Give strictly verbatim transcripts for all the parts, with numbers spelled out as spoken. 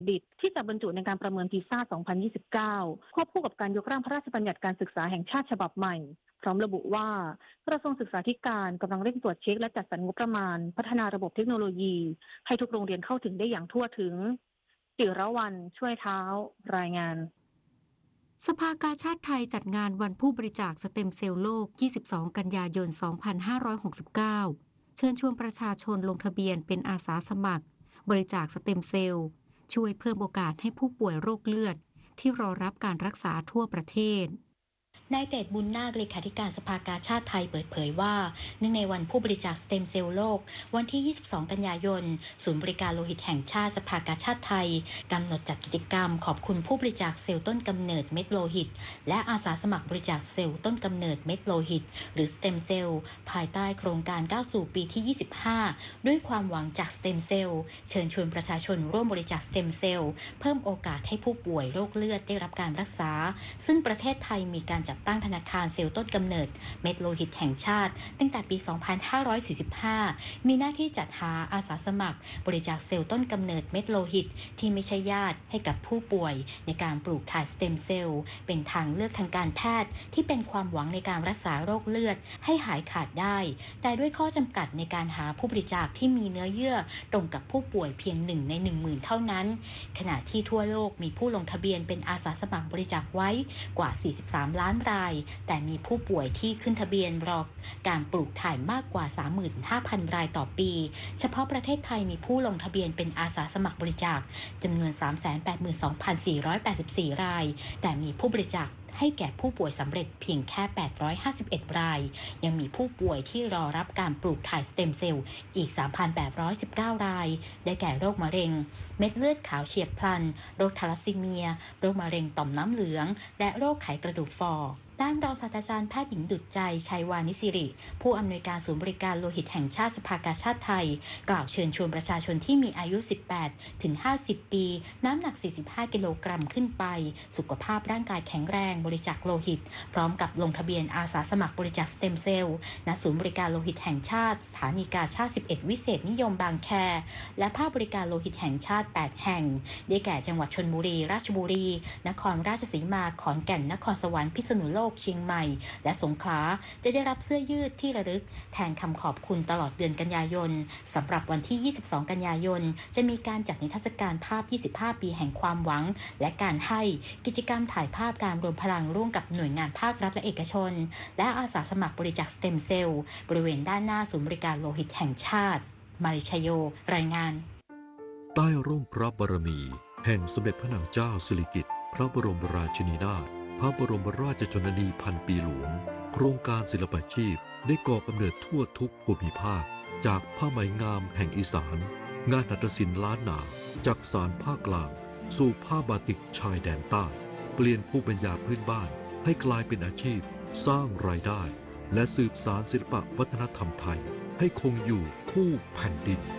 ดิตที่จะบรรจุในการประเมินพีซ่า สองพันยี่สิบเก้า ควบคู่กับการยกร่างพระราชบัญญัติการศึกษาแห่งชาติฉบับใหม่พร้อมระบุว่ากระทรวงศึกษาธิการกำลังเร่งตรวจเช็คและจัดสรรงบประมาณพัฒนาระบบเทคโนโลยีให้ทุกโรงเรียนเข้าถึงได้อย่างทั่วถึงจิรวรรณช่วยเท้ารายงานสภากาชาดไทยจัดงานวันผู้บริจาคสเต็มเซลล์โลก ยี่สิบสอง กันยายน สองพันห้าร้อยหกสิบเก้า เชิญชวนประชาชนลงทะเบียนเป็นอาสาสมัครบริจาคสเต็มเซลล์ช่วยเพิ่มโอกาสให้ผู้ป่วยโรคเลือดที่รอรับการรักษาทั่วประเทศนายเตชบุญนาคเลขาธิการสภากาชาดไทยเปิดเผยว่าเนื่องในวันผู้บริจาคสเต็มเซลล์โลกวันที่ ยี่สิบสอง กันยายนศูนย์บริการโลหิตแห่งชาติสภากาชาดไทยกำหนดจัดกิจกรรมขอบคุณผู้บริจาคเซลล์ต้นกำเนิดเม็ดโลหิตและอาสาสมัครบริจาคเซลล์ต้นกำเนิดเม็ดโลหิตหรือสเต็มเซลล์ภายใต้โครงการก้าวสู่ปีที่ ยี่สิบห้า ด้วยความหวังจากสเต็มเซลล์เชิญชวนประชาชนร่วมบริจาคสเต็มเซลล์เพิ่มโอกาสให้ผู้ป่วยโรคเลือดได้รับการรักษาซึ่งประเทศไทยมีการจัดตั้งธนาคารเซลล์ต้นกำเนิดเม็ดโลหิตแห่งชาติตั้งแต่ปี สองพันห้าร้อยสี่สิบห้า มีหน้าที่จัดหาอาสาสมัครบริจาคเซลล์ต้นกำเนิดเม็ดโลหิตที่ไม่ใช่ญาติให้กับผู้ป่วยในการปลูกถ่ายสเต็มเซลล์เป็นทางเลือกทางการแพทย์ที่เป็นความหวังในการรักษาโรคเลือดให้หายขาดได้แต่ด้วยข้อจำกัดในการหาผู้บริจาคที่มีเนื้อเยื่อตรงกับผู้ป่วยเพียงหนึ่งใน หนึ่งหมื่น เท่านั้นขณะที่ทั่วโลกมีผู้ลงทะเบียนเป็นอาสาสมัครบริจาคไว้กว่าสี่สิบสามล้านรายแต่มีผู้ป่วยที่ขึ้นทะเบียนรอการปลูกถ่ายมากกว่า สามหมื่นห้าพัน รายต่อปีเฉพาะประเทศไทยมีผู้ลงทะเบียนเป็นอาสาสมัครบริจาคจำนวน สามแสนแปดหมื่นสองพันสี่ร้อยแปดสิบสี่ รายแต่มีผู้บริจาคให้แก่ผู้ป่วยสำเร็จเพียงแค่แปดร้อยห้าสิบเอ็ดรายยังมีผู้ป่วยที่รอรับการปลูกถ่ายสเต็มเซลล์อีก สามพันแปดร้อยสิบเก้า รายได้แก่โรคมะเร็งเม็ดเลือดขาวเฉียบพลันโรคทาลัสซีเมียโรคมะเร็งต่อมน้ำเหลืองและโรคไขกระดูกฟอด้านรองศาสตราจารย์แพทย์หญิงดุจใจชัยวานิศิริผู้อำนวยการศูนย์บริการโลหิตแห่งชาติสภากาชาดไทยกล่าวเชิญชวนประชาชนที่มีอายุสิบแปดถึงห้าสิบปีน้ำหนักสี่สิบห้ากิโลกรัมขึ้นไปสุขภาพร่างกายแข็งแรงบริจาคโลหิตพร้อมกับลงทะเบียนอาสาสมัครบริจาคสเต็มเซลล์ณศูนย์บริการโลหิตแห่งชาติสถานีกาชาดสิบเอ็ดวิเศษนิยมบางแคและภาคบริการโลหิตแห่งชาติแปดแห่งได้แก่จังหวัดชลบุรีราชบุรีนครราชสีมาขอนแก่นนครสวรรค์พิษณุโลกเชียงใหม่และสงขลาจะได้รับเสื้อยืดที่ระลึกแทนคำขอบคุณตลอดเดือนกันยายนสำหรับวันที่ยี่สิบสองกันยายนจะมีการจัดนิทรรศการภาพยี่สิบห้าปีแห่งความหวังและการให้กิจกรรมถ่ายภาพการรวมพลังร่วมกับหน่วยงานภาครัฐและเอกชนและอาสาสมัครบริจาคสเต็มเซลล์บริเวณด้านหน้าศูนย์บริการโลหิตแห่งชาติมาริชโยรายงานใต้ร่มพระบารมีแห่งสมเด็จพระนางเจ้าสิริกิติ์พระบรมราชินีนาถพระบรมราชชนนีพันปีหลวงโครงการศิลปาชีพได้ก่อกำเนิดทั่วทุกภูมิภาคจากผ้าไหมงามแห่งอีสานงานหัตถศิลป์ล้านนาจากสารภาคกลางสู่ผ้าบาติกชายแดนใต้เปลี่ยนภูมิปัญญาพื้นบ้านให้กลายเป็นอาชีพสร้างรายได้และสืบสานศิลปวัฒนธรรมไทยให้คงอยู่คู่แผ่นดิน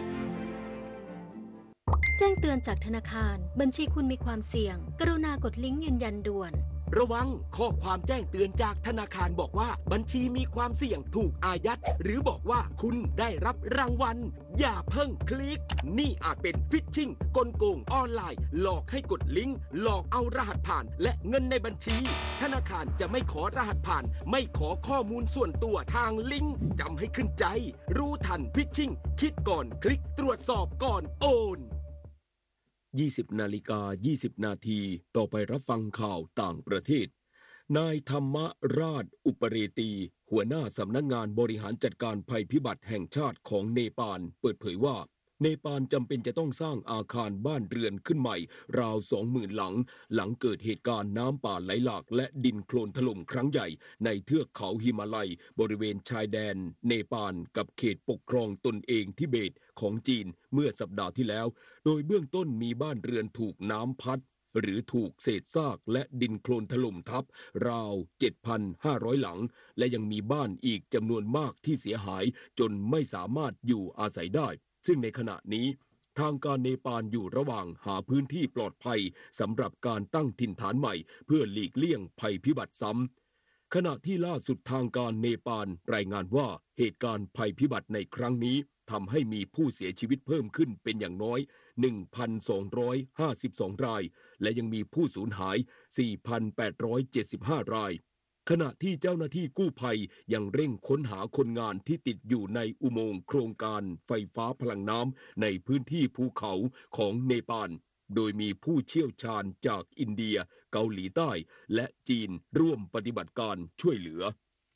แจ้งเตือนจากธนาคารบัญชีคุณมีความเสี่ยงกรุณากดลิงก์ยืนยันด่วนระวังข้อความแจ้งเตือนจากธนาคารบอกว่าบัญชีมีความเสี่ยงถูกอายัดหรือบอกว่าคุณได้รับรางวัลอย่าเพิ่งคลิกนี่อาจเป็นฟิชชิงกลโกงออนไลน์หลอกให้กดลิงก์หลอกเอารหัสผ่านและเงินในบัญชีธนาคารจะไม่ขอรหัสผ่านไม่ขอข้อมูลส่วนตัวทางลิงก์จำให้ขึ้นใจรู้ทันฟิชชิงคิดก่อนคลิกตรวจสอบก่อนโอนยี่สิบนาฬิกายี่สิบนาทีต่อไปรับฟังข่าวต่างประเทศนายธรรมราชอุปเรตีหัวหน้าสำนักงานบริหารจัดการภัยพิบัติแห่งชาติของเนปาลเปิดเผยว่าเนปาลจำเป็นจะต้องสร้างอาคารบ้านเรือนขึ้นใหม่ราว สองหมื่น หลังหลังเกิดเหตุการณ์น้ำป่าไหลหลากและดินโคลนถล่มครั้งใหญ่ในเทือกเขาหิมาลัยบริเวณชายแดนเนปาลกับเขตปกครองตนเองทิเบตของจีนเมื่อสัปดาห์ที่แล้วโดยเบื้องต้นมีบ้านเรือนถูกน้ำพัดหรือถูกเศษซากและดินโคลนถล่มทับราว เจ็ดพันห้าร้อย หลังและยังมีบ้านอีกจำนวนมากที่เสียหายจนไม่สามารถอยู่อาศัยได้ซึ่งในขณะนี้ทางการเนปาลอยู่ระหว่างหาพื้นที่ปลอดภัยสำหรับการตั้งถิ่นฐานใหม่เพื่อหลีกเลี่ยงภัยพิบัติซ้ำขณะที่ล่าสุดทางการเนปาลรายงานว่าเหตุการณ์ภัยพิบัติในครั้งนี้ทำให้มีผู้เสียชีวิตเพิ่มขึ้นเป็นอย่างน้อยหนึ่งพันสองร้อยห้าสิบสอง รายและยังมีผู้สูญหาย สี่พันแปดร้อยเจ็ดสิบห้า รายขณะที่เจ้าหน้าที่กู้ภัยยังเร่งค้นหาคนงานที่ติดอยู่ในอุโมงค์โครงการไฟฟ้าพลังน้ำในพื้นที่ภูเขาของเนปาลโดยมีผู้เชี่ยวชาญจากอินเดียเกาหลีใต้และจีนร่วมปฏิบัติการช่วยเหลือ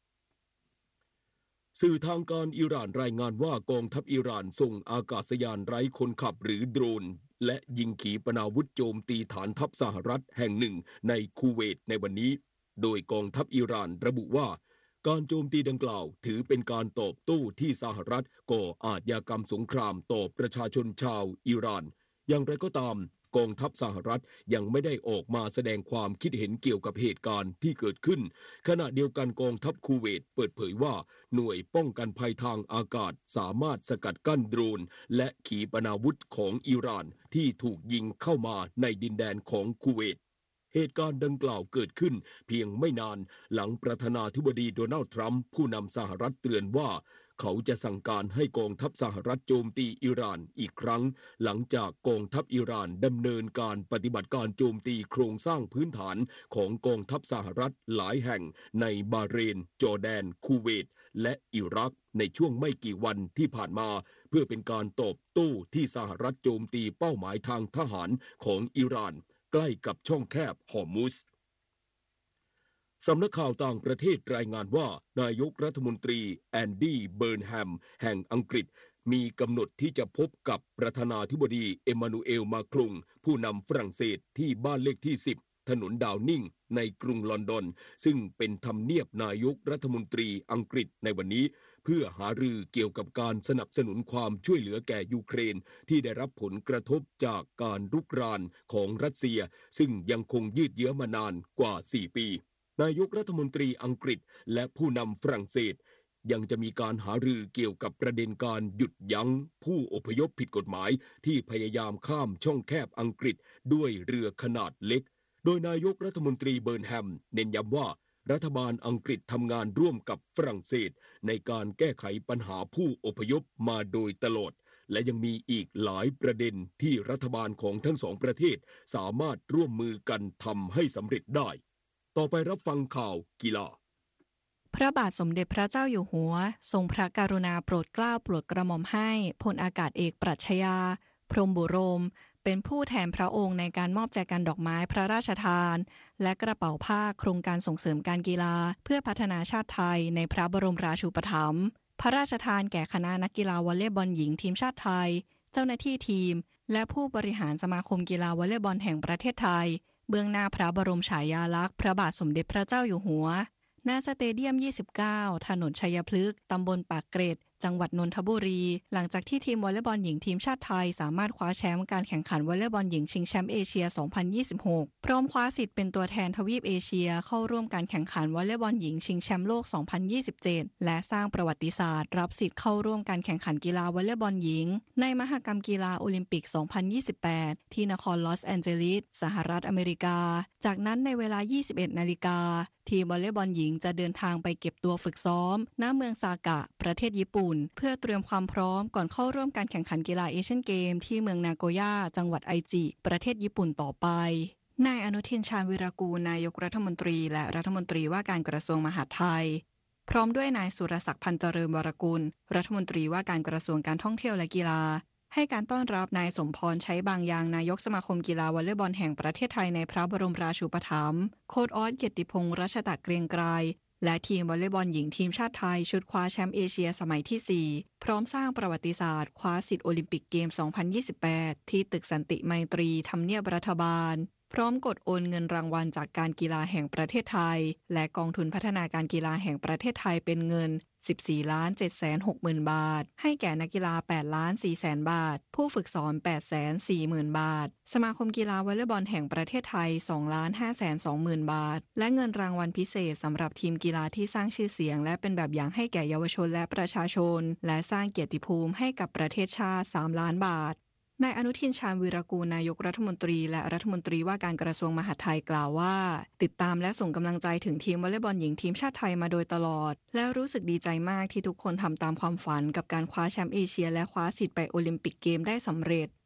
สื่อทางการอิหร่านรายงานว่ากองทัพอิหร่านส่งอากาศยานไร้คนขับหรือโดรนและยิงขีปนาวุธโจมตีฐานทัพสหรัฐแห่งหนึ่งในคูเวตในวันนี้โดยกองทัพอิหร่านระบุว่าการโจมตีดังกล่าวถือเป็นการตอบโต้ที่สหรัฐก่ออาชญากรรมสงครามต่อประชาชนชาวอิหร่านอย่างไรก็ตามกองทัพสหรัฐยังไม่ได้ออกมาแสดงความคิดเห็นเกี่ยวกับเหตุการณ์ที่เกิดขึ้นขณะเดียวกันกองทัพคูเวตเปิดเผยว่าหน่วยป้องกันภัยทางอากาศสามารถสกัดกั้นโดรนและขีปนาวุธของอิหร่านที่ถูกยิงเข้ามาในดินแดนของคูเวตเหตุการณ์ดังกล่าวเกิดขึ้นเพียงไม่นานหลังประธานาธิบดีโดนัลด์ทรัมป์ผู้นำสหรัฐเตือนว่าเขาจะสั่งการให้กองทัพสหรัฐโจมตีอิหร่านอีกครั้งหลังจากกองทัพอิหร่านดำเนินการปฏิบัติการโจมตีโครงสร้างพื้นฐานของกองทัพสหรัฐหลายแห่งในบาห์เรนจอร์แดนคูเวตและอิรักในช่วงไม่กี่วันที่ผ่านมาเพื่อเป็นการตอบโต้ที่สหรัฐโจมตีเป้าหมายทางทหารของอิหร่านใกล้กับช่องแคบฮอร์มุซสำนักข่าวต่างประเทศรายงานว่านายกรัฐมนตรีแอนดี้เบิร์นแฮมแห่งอังกฤษมีกำหนดที่จะพบกับประธานาธิบดีเอมานูเอลมาครงผู้นำฝรั่งเศสที่บ้านเลขที่สิบถนนดาวนิงในกรุงลอนดอนซึ่งเป็นทำเนียบนายกรัฐมนตรีอังกฤษในวันนี้เพื่อหารือเกี่ยวกับการสนับสนุนความช่วยเหลือแก่ยูเครนที่ได้รับผลกระทบจากการรุกรานของรัสเซียซึ่งยังคงยืดเยื้อมานานกว่าสี่ปีนายกรัฐมนตรีอังกฤษและผู้นำฝรั่งเศสยังจะมีการหารือเกี่ยวกับประเด็นการหยุดยั้งผู้อพยพผิดกฎหมายที่พยายามข้ามช่องแคบอังกฤษด้วยเรือขนาดเล็กโดยนายกรัฐมนตรีเบิร์นแฮมเน้นย้ำว่ารัฐบาลอังกฤษทำงานร่วมกับฝรั่งเศสในการแก้ไขปัญหาผู้อพยพมาโดยตลอดและยังมีอีกหลายประเด็นที่รัฐบาลของทั้งสองประเทศสามารถร่วมมือกันทำให้สำเร็จได้ต่อไปรับฟังข่าวกีฬาพระบาทสมเด็จพระเจ้าอยู่หัวทรงพระกรุณาโปรดเกล้าโปรดกระหม่อมให้พลอากาศเอกปรัชญาพรหมบุโรมเป็นผู้แทนพระองค์ในการมอบแจกันดอกไม้พระราชทานและกระเป๋าผ้าโครงการส่งเสริมการกีฬาเพื่อพัฒนาชาติไทยในพระบรมราชูปถัมภ์พระราชทานแก่คณะนักกีฬาวอลเลย์บอลหญิงทีมชาติไทยเจ้าหน้าที่ทีมและผู้บริหารสมาคมกีฬาวอลเลย์บอลแห่งประเทศไทยเบื้องหน้าพระบรมฉายาลักษณ์พระบาทสมเด็จพระเจ้าอยู่หัวณสเตเดียมยี่สิบเก้าถนนชัยพฤกษ์ตำบลปากเกร็ดจังหวัดนนทบุรีหลังจากที่ทีมวอลเลย์บอลหญิงทีมชาติไทยสามารถคว้าแชมป์การแข่งขันวอลเลย์บอลหญิงชิงแชมป์เอเชีย สองพันยี่สิบหก พร้อมคว้าสิทธิ์เป็นตัวแทนทวีปเอเชียเข้าร่วมการแข่งขันวอลเลย์บอลหญิงชิงแชมป์โลก สองพันยี่สิบเจ็ด และสร้างประวัติศาสตร์รับสิทธิ์เข้าร่วมการแข่งขันกีฬาวอลเลย์บอลหญิงในมหกรรมกีฬาโอลิมปิก สองพันยี่สิบแปด ที่นครลอสแอนเจลิสสหรัฐอเมริกาจากนั้นในเวลา ยี่สิบเอ็ดนาฬิกาทีมวอลเลย์บอลหญิงจะเดินทางไปเก็บตัวฝึกซ้อมณเมืองซากะประเทศญี่ปุ่นเพื่อเตรียมความพร้อมก่อนเข้าร่วมการแข่งขันกีฬาเอเชียนเกมที่เมืองนาโกย่าจังหวัดไอจิประเทศญี่ปุ่นต่อไปนายอนุทินชาญวิรากูลนายกรัฐมนตรีและรัฐมนตรีว่าการกระทรวงมหาดไทยพร้อมด้วยนายสุรศักดิ์พันเจริญวรกุลรัฐมนตรีว่าการกระทรวงการท่องเที่ยวและกีฬาให้การต้อนรับนายสมพรใช้บางยางนายกสมาคมกีฬาวอลเลย์บอลแห่งประเทศไทยในพระบรมราชูปถัมภ์โค้ชออสเกียรติพงษ์รัชตะเกรียงไกรและทีมวอลเลย์บอลหญิงทีมชาติไทยชุดคว้าแชมป์เอเชียสมัยที่สี่พร้อมสร้างประวัติศาสตร์คว้าสิทธิ์โอลิมปิกเกม สองพันยี่สิบแปด ที่ตึกสันติไมตรีทำเนียบรัฐบาลพร้อมกดโอนเงินรางวัลจากการกีฬาแห่งประเทศไทยและกองทุนพัฒนาการกีฬาแห่งประเทศไทยเป็นเงิน สิบสี่ล้านเจ็ดแสนหกหมื่น บาทให้แก่นักกีฬา แปดล้านสี่แสน บาทผู้ฝึกสอน แปดแสนสี่หมื่น บาทสมาคมกีฬาวอลเลย์บอลแห่งประเทศไทย สองล้านห้าแสนสองหมื่น บาทและเงินรางวัลพิเศษสำหรับทีมกีฬาที่สร้างชื่อเสียงและเป็นแบบอย่างให้แก่เยาวชนและประชาชนและสร้างเกียรติภูมิให้กับประเทศชาติสามล้านบาทนายอนุทินชาญวีรกูลนายกรัฐมนตรีและรัฐมนตรีว่าการกระทรวงมหาดไทยกล่าวว่าติดตามและส่งกำลังใจถึงทีมวอลเลย์บอลหญิงทีมชาติไทยมาโดยตลอดและรู้สึกดีใจมากที่ทุกคนทำตามความฝันกับการคว้าแชมป์เอเชียและคว้าสิทธิ์ไปโอลิมปิกเกมได้สำเร็จ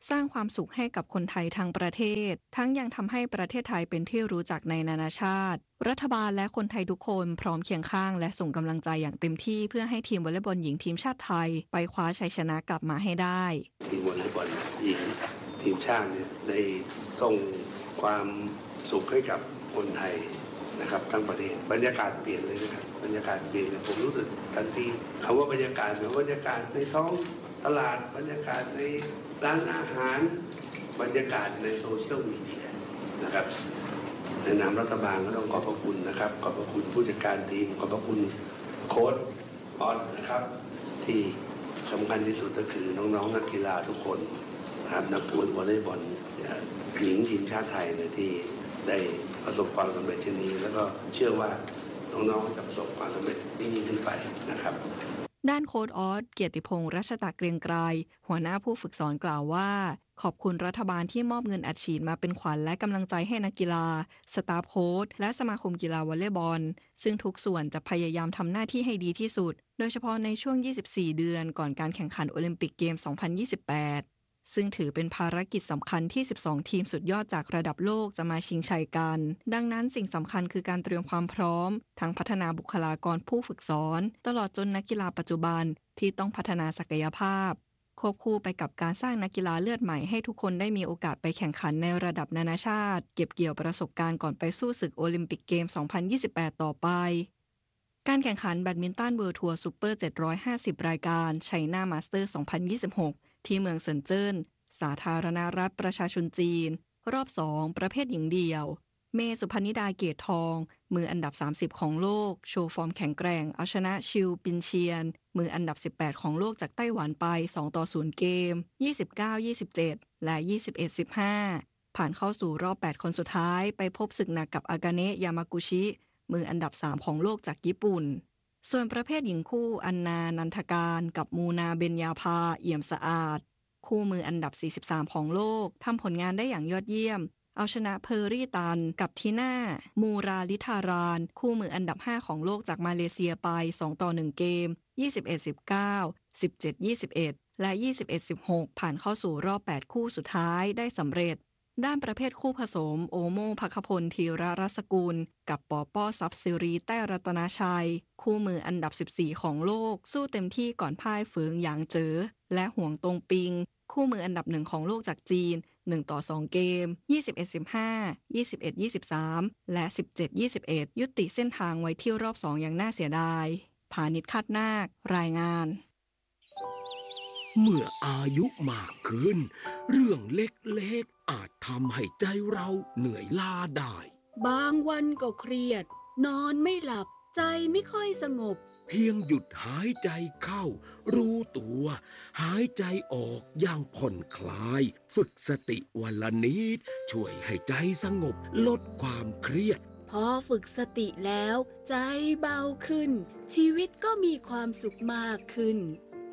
สร้างความสุขให้กับคนไทยทั้งประเทศทั้งยังทำให้ประเทศไทยเป็นที่รู้จักในนานาชาติรัฐบาลและคนไทยทุกคนพร้อมเคียงข้างและส่งกำลังใจอย่างเต็มที่เพื่อให้ทีมวอลเลย์บอลหญิงทีมชาติไทยไปคว้าชัยชนะกลับมาให้ได้ทีมวอลเลย์บอลหญิงทีมชาติเนี่ยได้ส่งความสุขให้กับคนไทยนะครับทั้งประเทศบรรยากาศเปลี่ยนเลยนะครับบรรยากาศเปลี่ยนผมรู้สึกทันทีคำว่าบรรยากาศเหมือนบรรยากาศในท้องตลาดบรรยากาศในร้านอาหารบรรยากาศในโซเชียลมีเดียนะครับในนามรัฐบาลก็ต้องขอบพระคุณนะครับขอบพระคุณผู้จัดการทีมขอบพระคุณโค้ชออสนะครับที่สำคัญที่สุดก็คือน้องๆนักกีฬาทุกคนนะครับนักบอลวอลเลย์บอลหญิงทีมชาติไทยเนี่ยที่ได้ประสบความสำเร็จเช่นนี้แล้วก็เชื่อว่าน้องๆจะประสบความสำเร็จยิ่งขึ้นไปนะครับด้านโค้ชออสเกียรติพงษ์รัชตะเกรียงไกรหัวหน้าผู้ฝึกสอนกล่าวว่าขอบคุณรัฐบาลที่มอบเงินอัดฉีดมาเป็นขวัญและกำลังใจให้นักกีฬาสตาฟโค้ชและสมาคมกีฬาวอลเลย์บอลซึ่งทุกส่วนจะพยายามทำหน้าที่ให้ดีที่สุดโดยเฉพาะในช่วงยี่สิบสี่เดือนก่อนการแข่งขันโอลิมปิกเกมสองพันยี่สิบแปดซึ่งถือเป็นภารกิจสำคัญที่สิบสองทีมสุดยอดจากระดับโลกจะมาชิงชัยกันดังนั้นสิ่งสำคัญคือการเตรียมความพร้อมทั้งพัฒนาบุคลากรผู้ฝึกสอนตลอดจนนักกีฬาปัจจุบันที่ต้องพัฒนาศักยภาพควบคู่ไปกับการสร้างนักกีฬาเลือดใหม่ให้ทุกคนได้มีโอกาสไปแข่งขันในระดับนานาชาติเก็บเกี่ยวประสบการณ์ก่อนไปสู้ศึกโอลิมปิกเกมสองพันยี่สิบแปดต่อไปการแข่งขันแบดมินตันเวิลด์ทัวร์ซุปเปอร์เจ็ดร้อยห้าสิบรายการไชน่ามาสเตอร์สองพันยี่สิบหกที่เมืองเซินเจิ้นสาธารณรัฐประชาชนจีนรอบสองประเภทหญิงเดี่ยวเมสุพนิดาเกตทองมืออันดับสามสิบของโลกโชว์ฟอร์มแข็งแกร่งเอาชนะชิวปินเชียนมืออันดับสิบแปดของโลกจากไต้หวันไปสองต่อศูนย์เกม ยี่สิบเก้า ยี่สิบเจ็ด และ ยี่สิบเอ็ด สิบห้า ผ่านเข้าสู่รอบแปดคนสุดท้ายไปพบศึกหนักกับอากาเนะยามากุชิมืออันดับสามของโลกจากญี่ปุ่นส่วนประเภทหญิงคู่อันนานันทการกับมูนาเบญญาภาเอี่ยมสะอาดคู่มืออันดับสี่สิบสามของโลกทำผลงานได้อย่างยอดเยี่ยมเอาชนะเพอร์รี่ตันกับทีน่ามูราลิธารานคู่มืออันดับห้าของโลกจากมาเลเซียไปสองต่อหนึ่งเกม ยี่สิบเอ็ด สิบเก้า สิบเจ็ด ยี่สิบเอ็ด และ ยี่สิบเอ็ด สิบหก ผ่านเข้าสู่รอบแปดคู่สุดท้ายได้สำเร็จด้านประเภทคู่ผสมโอโมภคพลธีรรัศกุลกับปอป้อซับซิรีแต้รัตนาชัยคู่มืออันดับสิบสี่ของโลกสู้เต็มที่ก่อนพ่ายเฟิงหยางเจ๋อและห่วงตงปิงคู่มืออันดับหนึ่งของโลกจากจีนหนึ่งต่อสองเกม ยี่สิบเอ็ด สิบห้า ยี่สิบเอ็ด ยี่สิบสาม และ สิบเจ็ด ยี่สิบเอ็ด ยุติเส้นทางไว้ที่รอบสองอย่างน่าเสียดายพานิชคาดนาครายงานเมื่ออายุมากขึ้นเรื่องเล็กๆอาจทำให้ใจเราเหนื่อยล้าได้บางวันก็เครียดนอนไม่หลับใจไม่ค่อยสงบเพียงหยุดหายใจเข้ารู้ตัวหายใจออกอย่างผ่อนคลายฝึกสติวันละนิดช่วยให้ใจสงบลดความเครียดพอฝึกสติแล้วใจเบาขึ้นชีวิตก็มีความสุขมากขึ้น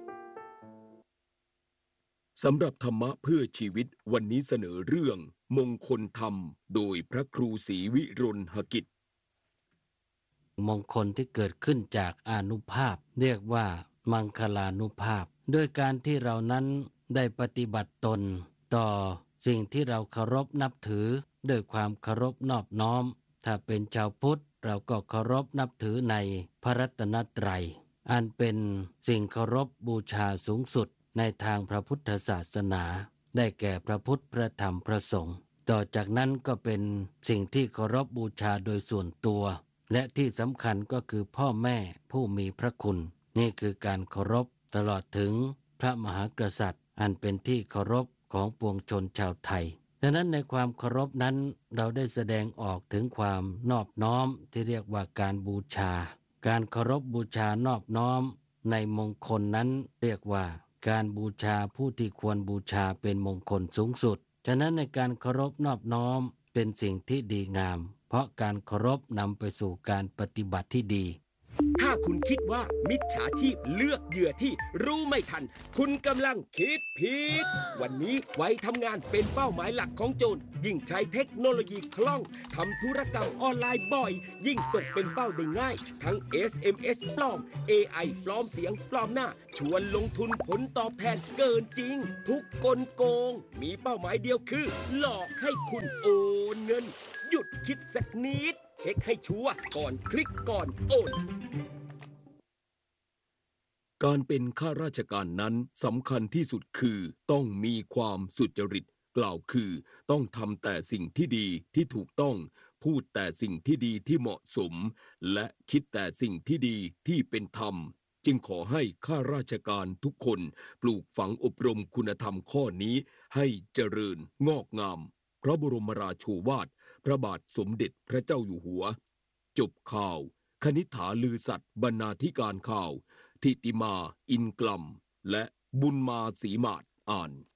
สำหรับธรรมะเพื่อชีวิตวันนี้เสนอเรื่องมงคลธรรมโดยพระครูศรีวิรลหกิจมงคลที่เกิดขึ้นจากอานุภาพเรียกว่ามังคลานุภาพด้วยการที่เรานั้นได้ปฏิบัติตนต่อสิ่งที่เราเคารพนับถือด้วยความเคารพนอบน้อมถ้าเป็นชาวพุทธเราก็เคารพนับถือในพระรัตนตรัยอันเป็นสิ่งเคารพบูชาสูงสุดในทางพระพุทธศาสนาได้แก่พระพุทธพระธรรมพระสงฆ์ต่อจากนั้นก็เป็นสิ่งที่เคารพบูชาโดยส่วนตัวและที่สำคัญก็คือพ่อแม่ผู้มีพระคุณนี่คือการเคารพตลอดถึงพระมหากษัตริย์อันเป็นที่เคารพของปวงชนชาวไทยดังนั้นในความเคารพนั้นเราได้แสดงออกถึงความนอบน้อมที่เรียกว่าการบูชาการเคารพบูชานอบน้อมในมงคลนั้นเรียกว่าการบูชาผู้ที่ควรบูชาเป็นมงคลสูงสุดฉะนั้นในการเคารพนอบน้อมเป็นสิ่งที่ดีงามเพราะการเคารพนำไปสู่การปฏิบัติที่ดีหาคุณคิดว่ามิจฉาชีพเลือกเหยื่อที่รู้ไม่ทันคุณกำลังคิดผิดวันนี้วัยทำงานเป็นเป้าหมายหลักของโจรยิ่งใช้เทคโนโลยีคล่องทำธุรกรรมออนไลน์บ่อยยิ่งตกเป็นเป้าได้ง่ายทั้ง เอส เอ็ม เอส ปลอม เอ ไอ ปลอมเสียงปลอมหน้าชวนลงทุนผลตอบแทนเกินจริงทุกกลโกงมีเป้าหมายเดียวคือหลอกให้คุณโอนเงินหยุดคิดสักนิดเช็คให้ชัวร์ก่อนคลิกก่อนโอนการเป็นข้าราชการนั้นสำคัญที่สุดคือต้องมีความสุจริตกล่าวคือต้องทำแต่สิ่งที่ดีที่ถูกต้องพูดแต่สิ่งที่ดีที่เหมาะสมและคิดแต่สิ่งที่ดีที่เป็นธรรมจึงขอให้ข้าราชการทุกคนปลูกฝังอบรมคุณธรรมข้อนี้ให้เจริญงอกงามพระบรมราโชวาทพระบาทสมเด็จพระเจ้าอยู่หัวจบข่าวคณิษฐาลือสัตย์บรรณาธิการข่าวทิติมาอินกลัมและบุญมาศรีมาศอ่าน